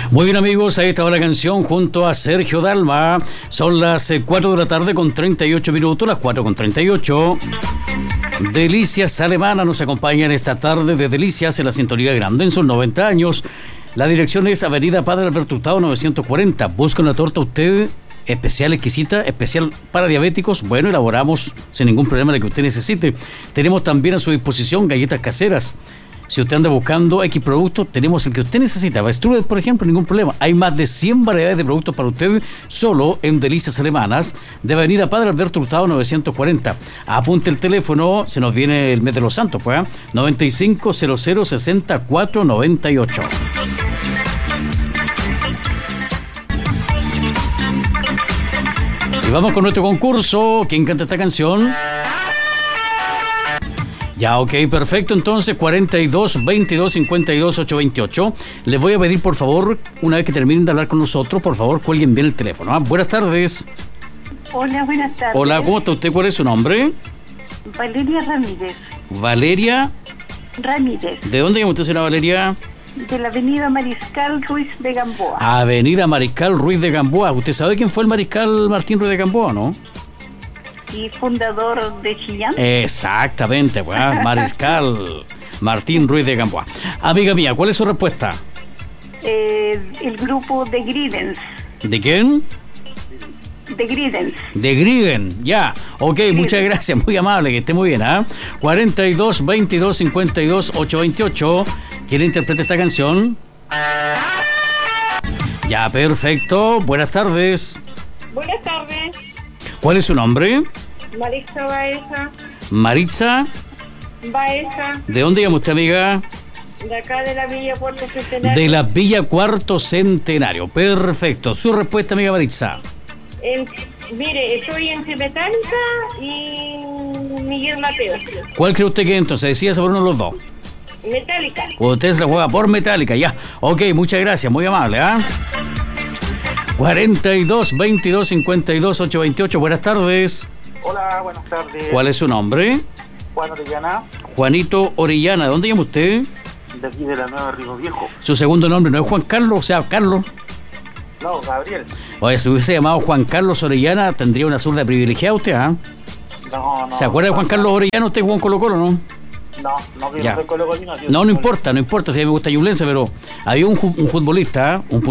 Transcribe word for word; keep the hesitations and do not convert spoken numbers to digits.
Muy bien, amigos, ahí estaba la canción junto a Sergio Dalma. Son las cuatro de la tarde con treinta y ocho minutos, las cuatro con treinta y ocho. Delicias Alemanas nos acompañan esta tarde de Delicias en la sintonía grande en sus noventa años. La dirección es Avenida Padre Alberto Hurtado novecientos cuarenta. Busca una torta usted especial, exquisita, especial para diabéticos. Bueno, elaboramos sin ningún problema de que usted necesite. Tenemos también a su disposición galletas caseras. Si usted anda buscando X productos, tenemos el que usted necesita. Strudel, por ejemplo, ningún problema. Hay más de cien variedades de productos para usted solo en Delicias Alemanas de Avenida Padre Alberto Hurtado novecientos cuarenta. Apunte el teléfono, se nos viene el mes de los santos, pues, ¿eh? noventa y cinco cero cero sesenta y cuatro noventa y ocho. Y vamos con nuestro concurso. ¿Quién canta esta canción? Ya, ok, perfecto. Entonces, cuarenta y dos, veintidós, cincuenta y dos, ochocientos veintiocho. Les voy a pedir, por favor, una vez que terminen de hablar con nosotros, por favor, cuelguen bien el teléfono. ¿Ah? Buenas tardes. Hola, buenas tardes. Hola, ¿cómo está usted? ¿Cuál es su nombre? Valeria Ramírez. Valeria Ramírez. ¿De dónde llama usted, señora Valeria? De la avenida Mariscal Ruiz de Gamboa. Avenida Mariscal Ruiz de Gamboa. ¿Usted sabe quién fue el mariscal Martín Ruiz de Gamboa, no? Y fundador de Chillán. Exactamente, pues, Mariscal Martín Ruiz de Gamboa. Amiga mía, ¿cuál es su respuesta? Eh, el grupo de Gridens. ¿De quién? De Gridens. De Griden, ya. Ok, Griden. Muchas gracias, muy amable, que esté muy bien, ¿ah? ¿eh? cuarenta y dos, veintidós, cincuenta y dos, ochocientos veintiocho. ¿Quién interpreta esta canción? Ya, perfecto. Buenas tardes. Buenas tardes. ¿Cuál es su nombre? Maritza Baeza. Maritza Baeza. ¿De dónde llama usted, amiga? De acá de la Villa Cuarto Centenario. De la Villa Cuarto Centenario. Perfecto. Su respuesta, amiga Maritza. En, mire, estoy entre Metallica y Miguel Mateo. ¿Cuál cree usted que entonces? Decía por uno de los dos. Metallica. Usted se la juega por Metallica, ya. Ok, muchas gracias, muy amable, ¿ah? ¿eh? cuarenta y dos, veintidós, cincuenta y dos, ochocientos veintiocho. Buenas tardes. Hola, buenas tardes. ¿Cuál es su nombre? Juan Orellana. Juanito Orellana. ¿De dónde llama usted? De aquí de la Nueva Río Viejo. Su segundo nombre no es Juan Carlos, o sea, Carlos. No, Gabriel. Oye, si hubiese llamado Juan Carlos Orellana, tendría una zurda privilegiada usted, ¿ah? ¿eh? No, no. ¿Se acuerda de Juan Carlos Orellana? ¿Usted jugó en Colo-Colo, no? No, no, que ya. no soy colocolino. No, no importa, no importa, si a mí me gusta Ñublense, pero había un, un futbolista, un